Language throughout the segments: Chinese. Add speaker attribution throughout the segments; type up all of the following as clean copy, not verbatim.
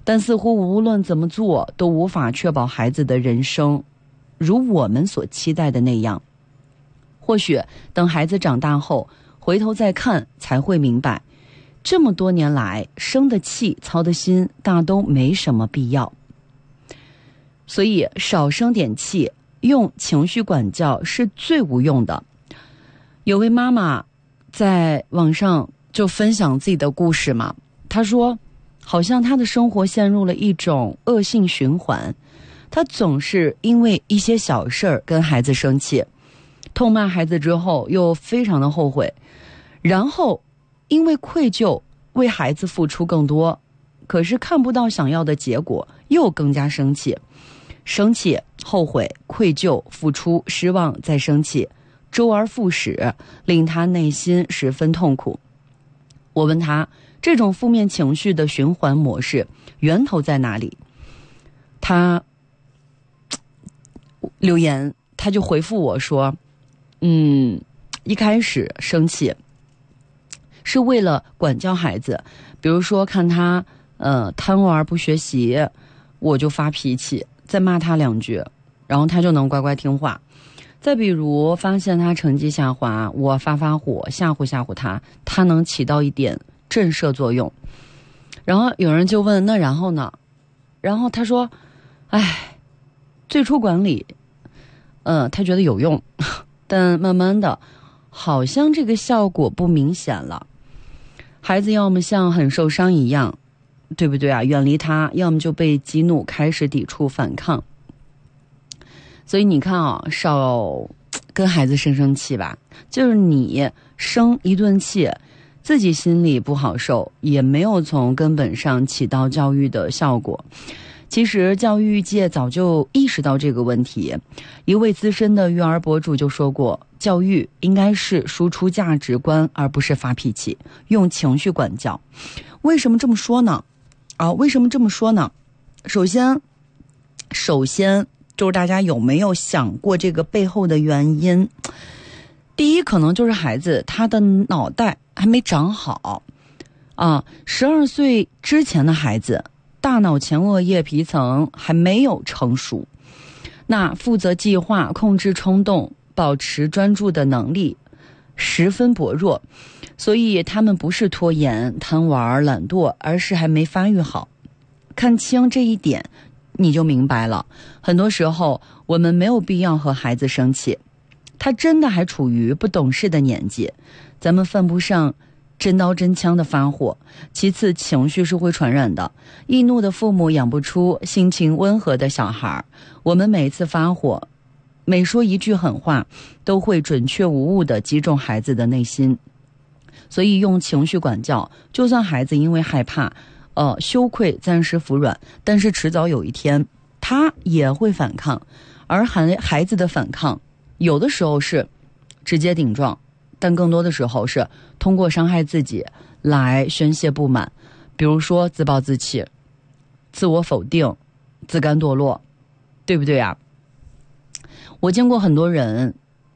Speaker 1: 但似乎无论怎么做都无法确保孩子的人生如我们所期待的那样。或许等孩子长大后回头再看，才会明白这么多年来生的气操的心大都没什么必要。所以少生点气，用情绪管教是最无用的。有位妈妈在网上就分享自己的故事嘛，她说好像她的生活陷入了一种恶性循环，她总是因为一些小事儿跟孩子生气，痛骂孩子之后又非常的后悔，然后因为愧疚为孩子付出更多，可是看不到想要的结果，又更加生气，后悔，愧疚，付出，失望，再生气，周而复始，令他内心十分痛苦。我问他，这种负面情绪的循环模式源头在哪里？他留言，他就回复我说，一开始生气是为了管教孩子，比如说看他贪玩不学习，我就发脾气，再骂他2句，然后他就能乖乖听话。再比如发现他成绩下滑，我发火吓唬他，他能起到一点震慑作用。然后有人就问，那然后呢？然后他说，最初管理他觉得有用，但慢慢的好像这个效果不明显了。孩子要么像很受伤一样，对不对啊？远离他，要么就被激怒，开始抵触反抗。所以你看啊，少跟孩子生气吧，就是你生一顿气，自己心里不好受，也没有从根本上起到教育的效果。其实教育界早就意识到这个问题，一位资深的育儿博主就说过，教育应该是输出价值观，而不是发脾气，用情绪管教。为什么这么说呢？首先就是大家有没有想过这个背后的原因？第一，可能就是孩子他的脑袋还没长好，12岁之前的孩子大脑前额叶皮层还没有成熟，那负责计划、控制冲动、保持专注的能力十分薄弱，所以他们不是拖延、贪玩、懒惰，而是还没发育好。看清这一点，你就明白了，很多时候我们没有必要和孩子生气，他真的还处于不懂事的年纪，咱们犯不上真刀真枪的发火。其次，情绪是会传染的，易怒的父母养不出心情温和的小孩，我们每次发火，每说一句狠话，都会准确无误地击中孩子的内心。所以用情绪管教，就算孩子因为害怕羞愧暂时服软，但是迟早有一天他也会反抗。而孩子的反抗有的时候是直接顶撞，但更多的时候是通过伤害自己来宣泄不满，比如说自暴自弃、自我否定、自甘堕落，对不对啊？我见过很多人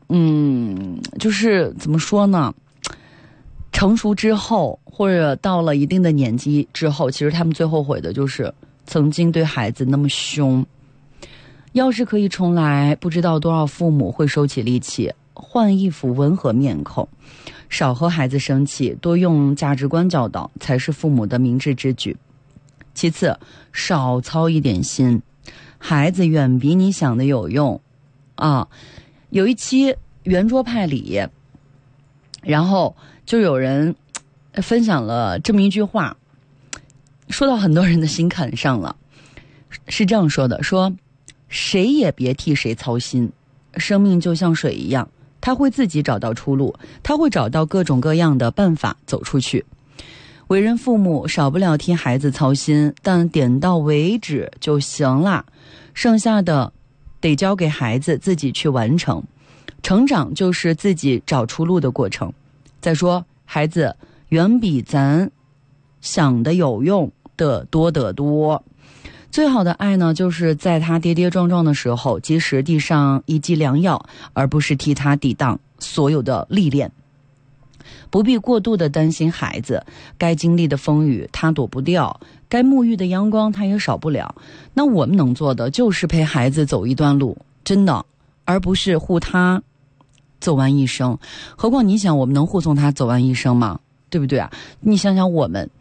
Speaker 1: 就是怎么说呢，成熟之后或者到了一定的年纪之后，其实他们最后悔的就是曾经对孩子那么凶。要是可以重来，不知道多少父母会收起力气，换一副温和面孔，少和孩子生气，多用价值观教导，才是父母的明智之举。其次，少操一点心，孩子远比你想的有用有一期圆桌派里，然后就有人分享了这么一句话，说到很多人的心坎上了。是这样说的，说谁也别替谁操心，生命就像水一样，他会自己找到出路，他会找到各种各样的办法走出去。为人父母少不了替孩子操心，但点到为止就行了，剩下的得交给孩子自己去完成。成长就是自己找出路的过程。再说，孩子远比咱想的有用的多得多。最好的爱呢，就是在他跌跌撞撞的时候，及时递上一剂良药，而不是替他抵挡所有的历练。 不必过度的担心孩子，该经历的风雨他躲不掉，该沐浴的阳光他也少不了。那我们能做的就是陪孩子走一段路，真的，而不是护他走完一生。何况你想，我们能护送他走完一生吗？对不对啊？你想想我们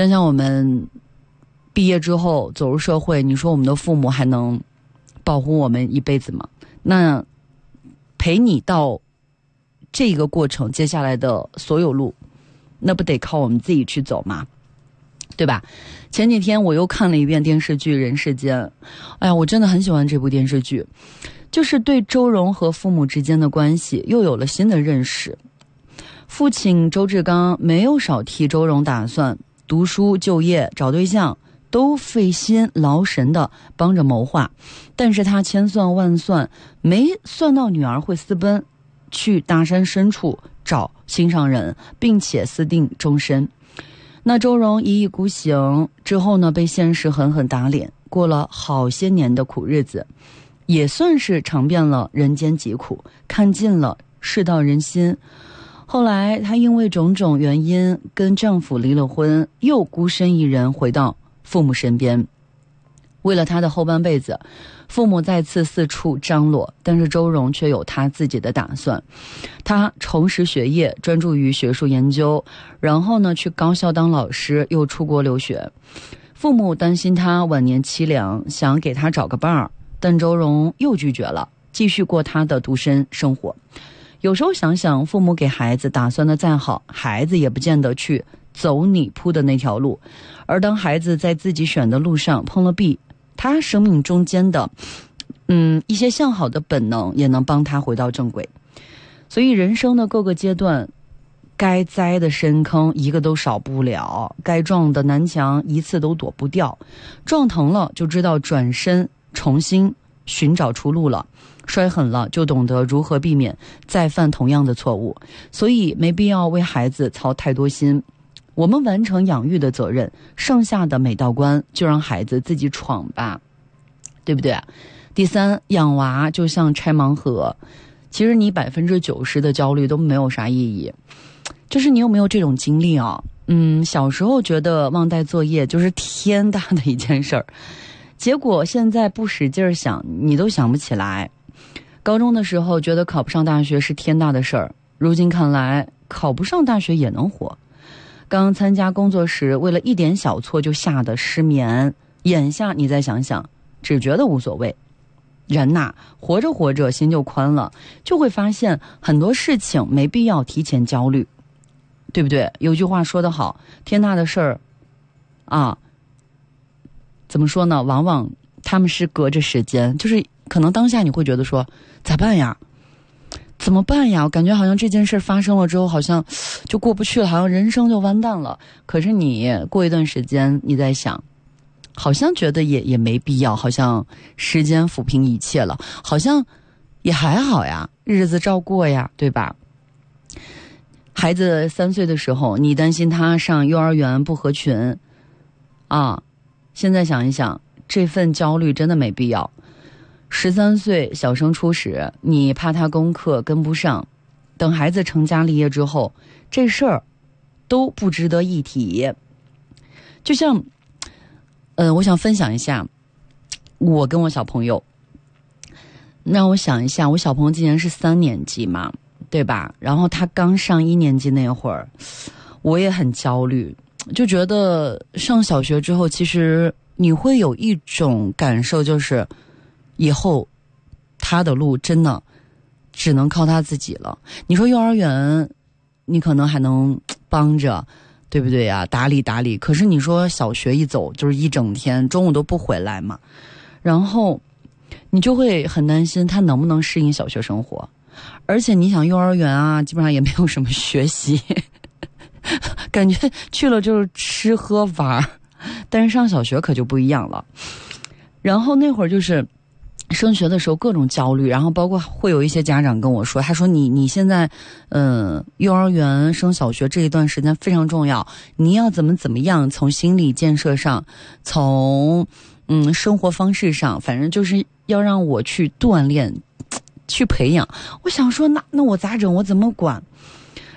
Speaker 1: 毕业之后走入社会，你说我们的父母还能保护我们一辈子吗？那陪你到这个过程接下来的所有路，那不得靠我们自己去走吗？对吧？前几天我又看了一遍电视剧《人世间》，哎呀，我真的很喜欢这部电视剧，就是对周蓉和父母之间的关系又有了新的认识。父亲周志刚没有少替周蓉打算，读书、就业、找对象都费心劳神的帮着谋划，但是他千算万算，没算到女儿会私奔去大山深处找心上人，并且私定终身。那周蓉一意孤行之后呢，被现实狠狠打脸，过了好些年的苦日子，也算是尝遍了人间疾苦，看尽了世道人心。后来她因为种种原因跟丈夫离了婚，又孤身一人回到父母身边。为了她的后半辈子，父母再次四处张罗，但是周蓉却有她自己的打算。她重拾学业，专注于学术研究，然后呢去高校当老师，又出国留学。父母担心她晚年凄凉，想给她找个伴儿，但周蓉又拒绝了，继续过她的独身生活。有时候想想，父母给孩子打算的再好，孩子也不见得去走你铺的那条路。而当孩子在自己选的路上碰了壁，他生命中间的一些向好的本能也能帮他回到正轨。所以人生的各个阶段，该栽的深坑一个都少不了，该撞的南墙一次都躲不掉。撞疼了就知道转身重新寻找出路了，摔狠了就懂得如何避免再犯同样的错误。所以没必要为孩子操太多心，我们完成养育的责任，剩下的每道关就让孩子自己闯吧，对不对？第三，养娃就像拆盲盒，其实你90%的焦虑都没有啥意义。就是你有没有这种经历啊？小时候觉得忘带作业就是天大的一件事儿，结果现在不使劲想你都想不起来。高中的时候觉得考不上大学是天大的事儿，如今看来考不上大学也能活。刚参加工作时为了一点小错就吓得失眠，眼下你再想想只觉得无所谓。人呐，活着活着心就宽了，就会发现很多事情没必要提前焦虑，对不对？有句话说得好，天大的事儿啊，怎么说呢，往往他们是隔着时间，就是可能当下你会觉得说咋办呀，怎么办呀，我感觉好像这件事发生了之后好像就过不去了，好像人生就完蛋了。可是你过一段时间你在想，好像觉得也没必要，好像时间抚平一切了，好像也还好呀，日子照过呀，对吧？孩子3岁的时候，你担心他上幼儿园不合群啊，现在想一想，这份焦虑真的没必要。13岁小升初时，你怕他功课跟不上，等孩子成家立业之后，这事儿都不值得一提。就像我想分享一下我跟我小朋友，让我想一下，我小朋友今年是3年级嘛，对吧？然后他刚上1年级那会儿，我也很焦虑，就觉得上小学之后，其实你会有一种感受，就是以后他的路真的只能靠他自己了。你说幼儿园你可能还能帮着，对不对呀？打理打理，可是你说小学一走就是一整天，中午都不回来嘛，然后你就会很担心他能不能适应小学生活。而且你想幼儿园啊，基本上也没有什么学习感觉去了就是吃喝玩，但是上小学可就不一样了。然后那会儿就是升学的时候各种焦虑，然后包括会有一些家长跟我说，他说你现在幼儿园升小学这一段时间非常重要，你要怎么样，从心理建设上，从生活方式上，反正就是要让我去锻炼去培养。我想说那我咋整，我怎么管？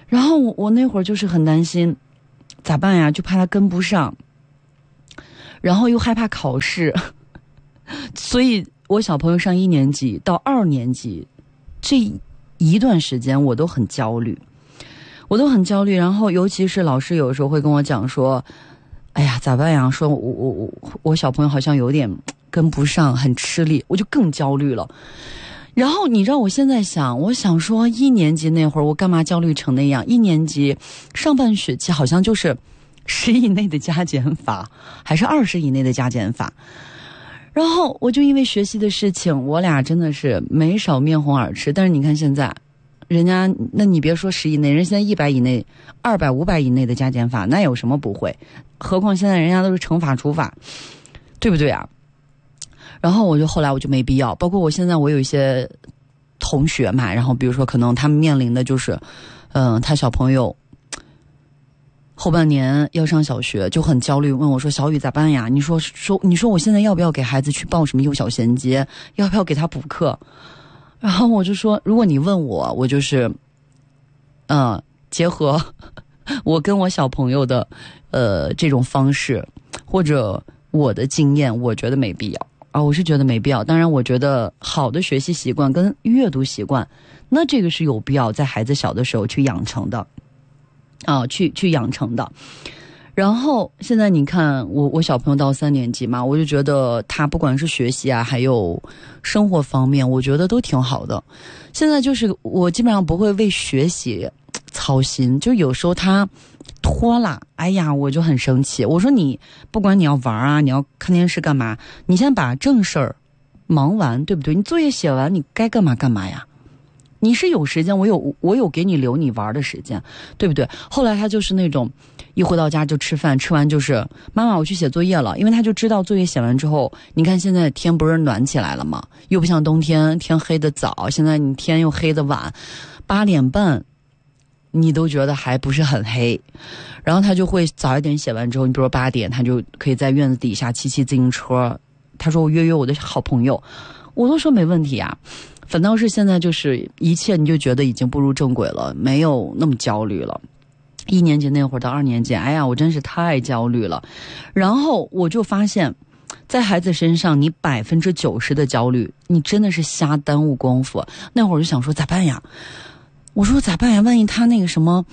Speaker 1: 然后我那会儿就是很担心，咋办呀？就怕他跟不上，然后又害怕考试，所以我小朋友上1年级到2年级这一段时间我都很焦虑，然后尤其是老师有时候会跟我讲说，哎呀咋办呀，说我小朋友好像有点跟不上，很吃力，我就更焦虑了。然后你知道我现在想，我想说1年级那会儿我干嘛焦虑成那样？1年级上半学期好像就是10以内的加减法，还是20以内的加减法。然后我就因为学习的事情，我俩真的是没少面红耳赤。但是你看现在人家，那你别说10以内，人现在100以内、200、500以内的加减法，那有什么不会？何况现在人家都是乘法除法，对不对啊？然后后来我就没必要。包括我现在我有一些同学嘛，然后比如说可能他们面临的就是他小朋友后半年要上小学，就很焦虑，问我说小雨咋办呀？你说我现在要不要给孩子去报什么幼小衔接，要不要给他补课？然后我就说，如果你问我就是结合我跟我小朋友的这种方式或者我的经验，我觉得没必要啊，我是觉得没必要。当然我觉得好的学习习惯跟阅读习惯，那这个是有必要在孩子小的时候去养成的啊，去养成的。然后现在你看我小朋友到3年级嘛，我就觉得他不管是学习啊还有生活方面，我觉得都挺好的。现在就是我基本上不会为学习操心，就有时候他拖拉，哎呀我就很生气。我说你不管你要玩啊，你要看电视干嘛，你先把正事儿忙完，对不对？你作业写完你该干嘛干嘛呀，你是有时间，我有给你留你玩的时间，对不对？后来他就是那种一回到家就吃饭，吃完就是妈妈我去写作业了，因为他就知道作业写完之后，你看现在天不是暖起来了吗？又不像冬天天黑得早，现在你天又黑得晚，8点半你都觉得还不是很黑，然后他就会早一点写完之后，你比如说8点，他就可以在院子底下骑自行车。他说我约我的好朋友，我都说没问题啊。反倒是现在就是一切你就觉得已经步入正轨了，没有那么焦虑了。1年级那会儿到2年级，哎呀我真是太焦虑了。然后我就发现在孩子身上你90%的焦虑，你真的是瞎耽误功夫。那会儿我就想说咋办呀，我说咋办呀，万一他那个什么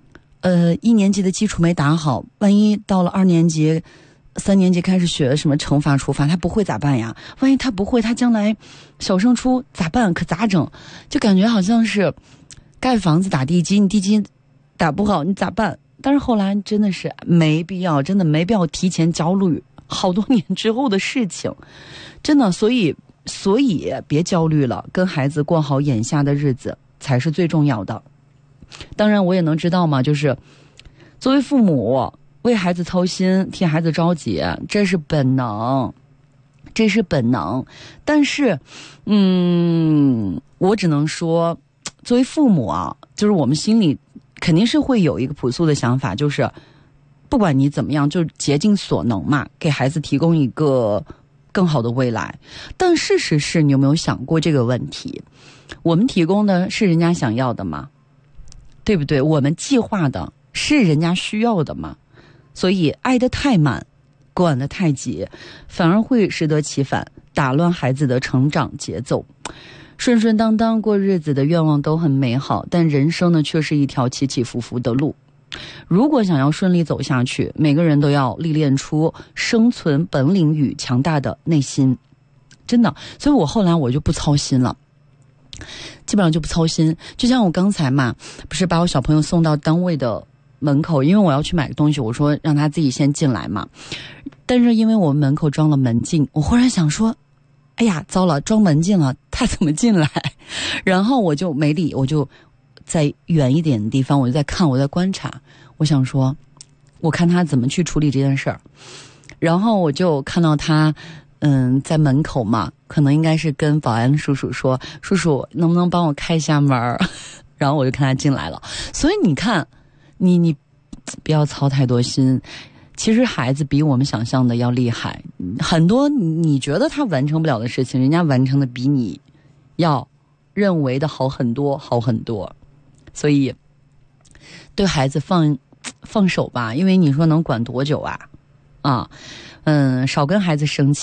Speaker 1: 1年级的基础没打好，万一到了2年级3年级开始学什么乘法除法，他不会咋办呀？万一他不会，他将来小升初咋办？可咋整？就感觉好像是盖房子打地基，你地基打不好你咋办？但是后来真的是没必要，真的没必要提前焦虑好多年之后的事情，真的。所以别焦虑了，跟孩子过好眼下的日子才是最重要的。当然我也能知道嘛，就是作为父母为孩子操心，替孩子着急，这是本能。但是我只能说作为父母啊，就是我们心里肯定是会有一个朴素的想法，就是不管你怎么样，就竭尽所能嘛，给孩子提供一个更好的未来。但事实是，你有没有想过这个问题？我们提供的是人家想要的吗？对不对？我们计划的是人家需要的吗？所以爱得太满，管得太急，反而会适得其反，打乱孩子的成长节奏。顺顺当当过日子的愿望都很美好，但人生呢却是一条起起伏伏的路。如果想要顺利走下去，每个人都要历练出生存本领与强大的内心，真的。所以我后来我就不操心了，基本上就不操心。就像我刚才嘛，不是把我小朋友送到单位的门口，因为我要去买个东西，我说让他自己先进来嘛。但是因为我们门口装了门禁，我忽然想说，哎呀糟了，装门禁了，他怎么进来？然后我就没理，我就在远一点的地方，我就在看，我在观察，我想说我看他怎么去处理这件事儿。然后我就看到他在门口嘛，可能应该是跟保安叔叔说，叔叔能不能帮我开一下门？然后我就看他进来了。所以你看你不要操太多心，其实孩子比我们想象的要厉害，很多你觉得他完成不了的事情，人家完成的比你要认为的好很多。所以对孩子放手吧，因为你说能管多久啊？少跟孩子生气。